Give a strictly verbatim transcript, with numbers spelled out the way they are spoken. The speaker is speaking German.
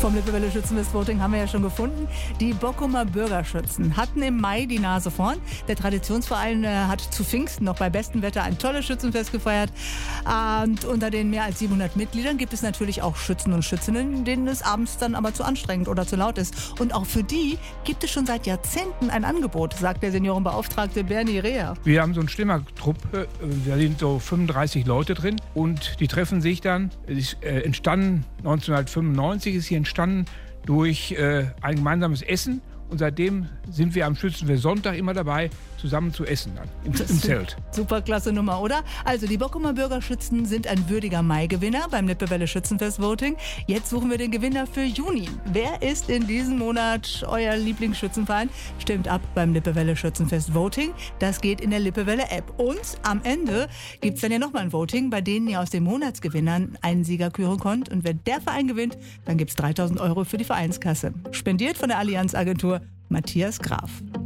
Vom Lippewelle Schützenfest-Voting haben wir ja schon gefunden. Die Bockumer Bürgerschützen hatten im Mai die Nase vorn. Der Traditionsverein äh, hat zu Pfingsten noch bei bestem Wetter ein tolles Schützenfest gefeiert. Und unter den mehr als siebenhundert Mitgliedern gibt es natürlich auch Schützen und Schützinnen, denen es abends dann aber zu anstrengend oder zu laut ist. Und auch für die gibt es schon seit Jahrzehnten ein Angebot, sagt der Seniorenbeauftragte Bernie Reher. Wir haben so eine Stimmertruppe, da sind so fünfunddreißig Leute drin und die treffen sich dann. Es ist äh, entstanden neunzehnhundertfünfundneunzig, ist hier entstanden durch äh, ein gemeinsames Essen. Und seitdem sind wir am Schützenfest Sonntag immer dabei, zusammen zu essen dann im, im Zelt. Super klasse Nummer, oder? Also die Bockumer Bürgerschützen sind ein würdiger Mai-Gewinner beim Lippewelle Schützenfest-Voting. Jetzt suchen wir den Gewinner für Juni. Wer ist in diesem Monat euer Lieblingsschützenverein? Stimmt ab beim Lippewelle Schützenfest-Voting. Das geht in der Lippewelle-App. Und am Ende gibt es dann ja nochmal ein Voting, bei denen ihr aus den Monatsgewinnern einen Sieger küren könnt. Und wenn der Verein gewinnt, dann gibt es dreitausend Euro für die Vereinskasse. Spendiert von der Allianz Agentur Matthias Graf.